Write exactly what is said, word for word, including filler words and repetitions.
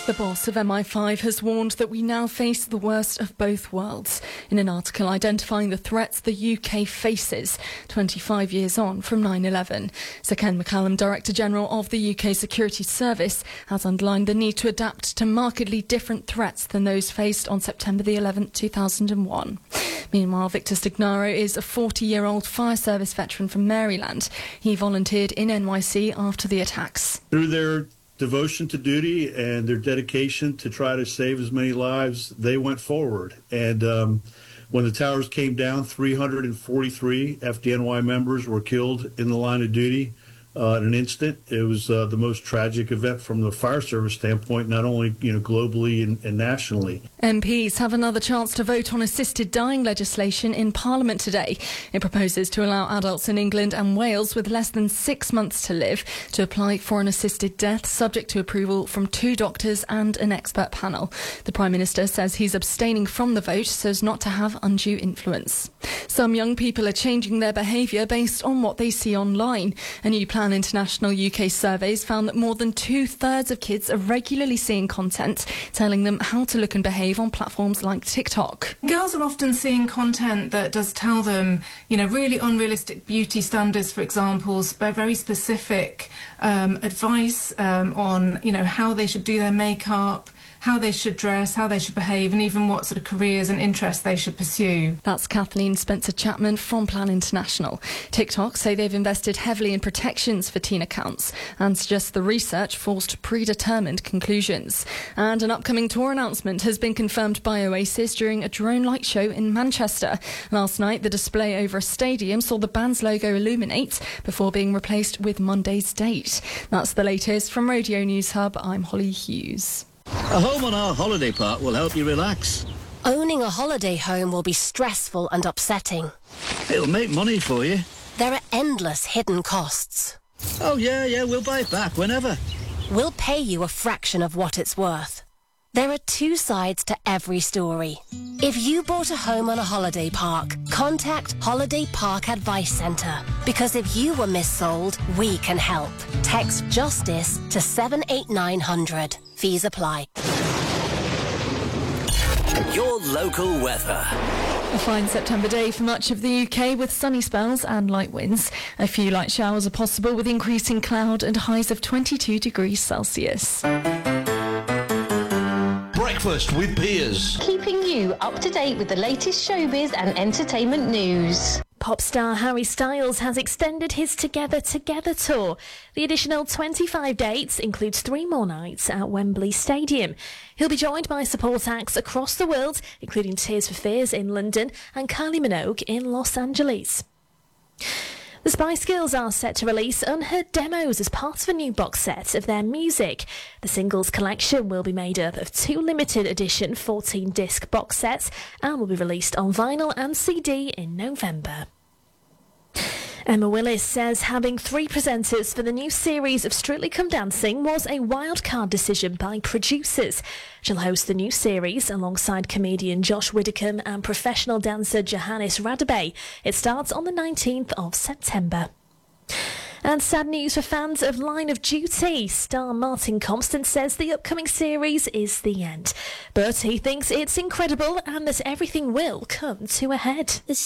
The boss of M I five has warned that we now face the worst of both worlds in an article identifying the threats the U K faces twenty-five years on from nine eleven. Sir Ken McCallum, Director General of the U K Security Service, has underlined the need to adapt to markedly different threats than those faced on September the eleventh, two thousand one. Meanwhile, Victor Stignaro is a forty-year-old fire service veteran from Maryland. He volunteered in N Y C after the attacks. Through their devotion to duty and their dedication to try to save as many lives, they went forward. And um, when the towers came down, three hundred forty-three F D N Y members were killed in the line of duty uh, in an instant. It was uh, the most tragic event from the fire service standpoint, not only you know globally and, and nationally. M Ps have another chance to vote on assisted dying legislation in Parliament today. It proposes to allow adults in England and Wales with less than six months to live to apply for an assisted death, subject to approval from two doctors and an expert panel. The Prime Minister says he's abstaining from the vote so as not to have undue influence. Some young people are changing their behaviour based on what they see online. A new Plan International U K surveys found that more than two-thirds of kids are regularly seeing content telling them how to look and behave on platforms like TikTok. Girls are often seeing content that does tell them, you know, really unrealistic beauty standards, for example, very specific um, advice um, on, you know, how they should do their makeup, how they should dress, how they should behave, and even what sort of careers and interests they should pursue. That's Kathleen Spencer-Chapman from Plan International. TikTok say they've invested heavily in protections for teen accounts and suggest the research falls to predetermined conclusions. And an upcoming tour announcement has been confirmed by Oasis during a drone light show in Manchester. Last night, the display over a stadium saw the band's logo illuminate before being replaced with Monday's date. That's the latest from Radio News Hub. I'm Holly Hughes. A home on our holiday park will help you relax. Owning a holiday home will be stressful and upsetting. It'll make money for you. There are endless hidden costs. Oh, yeah, yeah, we'll buy it back whenever. We'll pay you a fraction of what it's worth. There are two sides to every story. If you bought a home on a holiday park, contact Holiday Park Advice Centre. Because if you were missold, we can help. Text JUSTICE to seven eight nine hundred. Fees apply. Your local weather. A fine September day for much of the U K with sunny spells and light winds. A few light showers are possible with increasing cloud and highs of twenty-two degrees Celsius. Breakfast with Piers. Keeping you up to date with the latest showbiz and entertainment news. Pop star Harry Styles has extended his Together Together tour. The additional twenty-five dates includes three more nights at Wembley Stadium. He'll be joined by support acts across the world, including Tears for Fears in London and Kylie Minogue in Los Angeles. The Spice Girls are set to release unheard demos as part of a new box set of their music. The singles collection will be made up of two limited edition fourteen disc box sets and will be released on vinyl and C D in November. Emma Willis says having three presenters for the new series of Strictly Come Dancing was a wildcard decision by producers. She'll host the new series alongside comedian Josh Widdicombe and professional dancer Johannes Radebe. It starts on the nineteenth of September. And sad news for fans of Line of Duty. Star Martin Compston says the upcoming series is the end. But he thinks it's incredible and that everything will come to a head.